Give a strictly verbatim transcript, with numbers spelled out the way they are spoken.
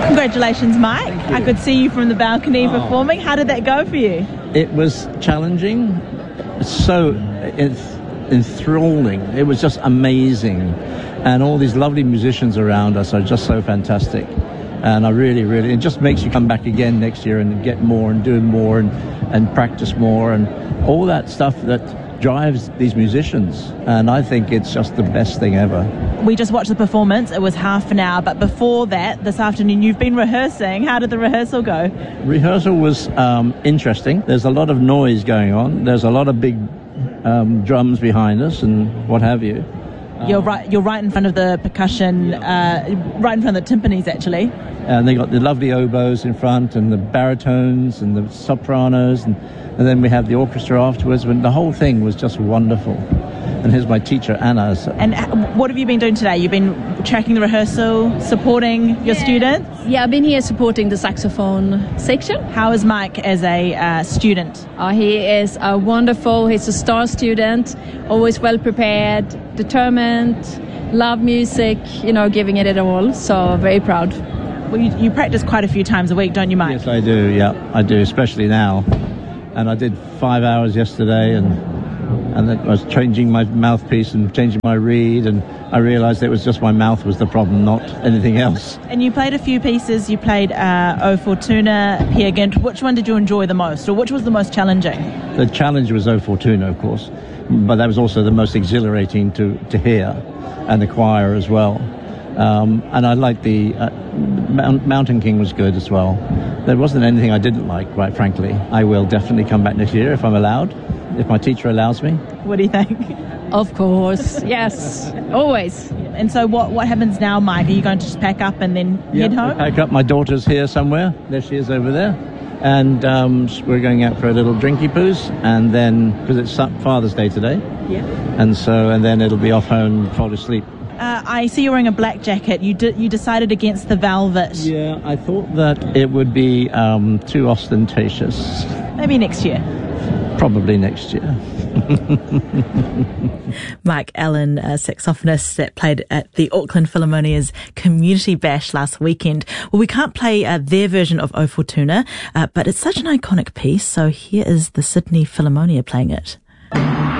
Congratulations, Mike. I could see you from the balcony oh. performing. How did that go for you? It was challenging, so enthralling. It was just amazing. And all these lovely musicians around us are just so fantastic. And I really, really, it just makes you come back again next year and get more and do more and, and practice more and all that stuff that drives these musicians. And I think it's just the best thing ever. We just watched the performance. It was half an hour. But before that, this afternoon, you've been rehearsing. How did the rehearsal go? Rehearsal was um, interesting. There's a lot of noise going on. There's a lot of big um, drums behind us and what have you. You're right. You're right in front of the percussion, uh, right in front of the timpanis, actually. And they got the lovely oboes in front, and the baritones, and the sopranos, and, and then we have the orchestra afterwards. And the whole thing was just wonderful. And here's my teacher, Anna. And what have you been doing today? You've been tracking the rehearsal, supporting your yeah. students? Yeah, I've been here supporting the saxophone section. How is Mike as a uh, student? Uh, he is uh, wonderful. He's a star student, always well prepared, determined, love music, you know, giving it it all. So very proud. Well, you, you practice quite a few times a week, don't you, Mike? Yes, I do. Yeah, I do, especially now. And I did five hours yesterday, and and I was changing my mouthpiece and changing my reed, and I realised it was just my mouth was the problem, not anything else. And you played a few pieces. You played uh, O Fortuna, Peer Gynt. Which one did you enjoy the most, or which was the most challenging? The challenge was O Fortuna, of course, but that was also the most exhilarating to, to hear, and the choir as well. Um, and I liked the uh, Mount, Mountain King was good as well. There wasn't anything I didn't like, quite frankly. I will definitely come back next year if I'm allowed, if my teacher allows me. What do you think? Of course, yes, always. And so what, what happens now, Mike? Are you going to just pack up and then yep, head home? Pack up. My daughter's here somewhere. There she is over there. And um, we're going out for a little drinky poos, and then, because it's Father's Day today. Yeah. And so, and then it'll be off home and fall asleep. Uh, I see you're wearing a black jacket. You d- you decided against the velvet. Yeah, I thought that it would be um, too ostentatious. Maybe next year. Probably next year. Mike Allen, a saxophonist that played at the Auckland Philharmonia's Community Bash last weekend. Well, we can't play uh, their version of O Fortuna, uh, but it's such an iconic piece, so here is the Sydney Philharmonia playing it.